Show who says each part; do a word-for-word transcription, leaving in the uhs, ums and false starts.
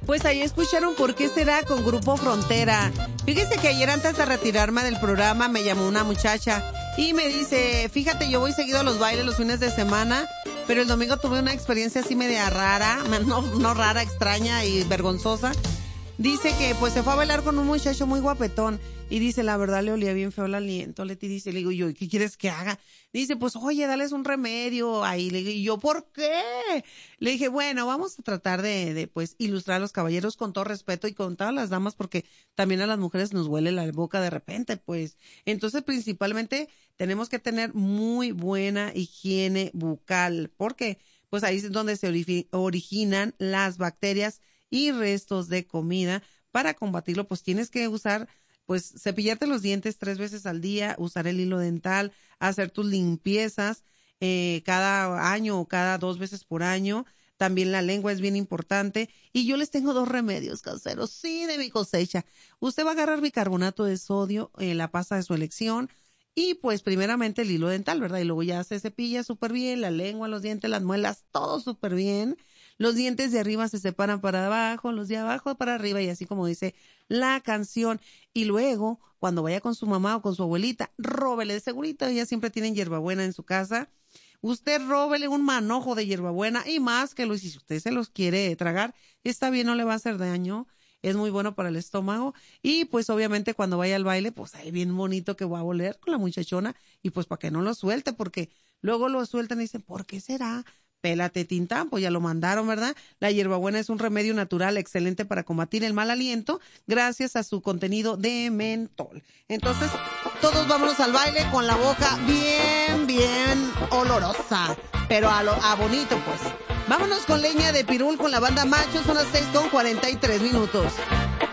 Speaker 1: Pues ahí escucharon Por qué será con Grupo Frontera. Fíjese que ayer antes de retirarme del programa me llamó una muchacha y me dice, fíjate, yo voy seguido a los bailes los fines de semana, pero el domingo tuve una experiencia así media rara, no, no rara, extraña y vergonzosa. Dice que pues se fue a bailar con un muchacho muy guapetón y dice, la verdad le olía bien feo el aliento. Leti dice, le digo yo, ¿qué quieres que haga? Dice, pues oye, dales un remedio ahí. Le digo, ¿y yo por qué? Le dije, bueno, vamos a tratar de, de pues ilustrar a los caballeros con todo respeto y con todas las damas porque también a las mujeres nos huele la boca de repente, pues. Entonces principalmente tenemos que tener muy buena higiene bucal porque pues ahí es donde se ori- originan las bacterias y restos de comida. Para combatirlo, pues tienes que usar, pues cepillarte los dientes tres veces al día, usar el hilo dental, hacer tus limpiezas eh, cada año o cada dos veces por año. También la lengua es bien importante. Y yo les tengo dos remedios caseros, sí, de mi cosecha. Usted va a agarrar bicarbonato de sodio, eh, la pasta de su elección, y pues primeramente el hilo dental, ¿verdad? Y luego ya se cepilla súper bien, la lengua, los dientes, las muelas, todo súper bien. Los dientes de arriba se separan para abajo, los de abajo para arriba y así como dice la canción. Y luego, cuando vaya con su mamá o con su abuelita, róbele, de segurito, ellas siempre tienen hierbabuena en su casa. Usted róbele un manojo de hierbabuena y más que lo, si usted se los quiere tragar, está bien, no le va a hacer daño. Es muy bueno para el estómago y pues obviamente cuando vaya al baile, pues ahí bien bonito que va a oler con la muchachona y pues para que no lo suelte porque luego lo sueltan y dicen, ¿por qué será? Pélate Tintán, pues ya lo mandaron, ¿verdad? La hierbabuena es un remedio natural excelente para combatir el mal aliento gracias a su contenido de mentol. Entonces, todos vámonos al baile con la boca bien, bien olorosa, pero a, lo, a bonito, pues. Vámonos con leña de pirul con la banda Machos, son las seis con cuarenta y tres minutos.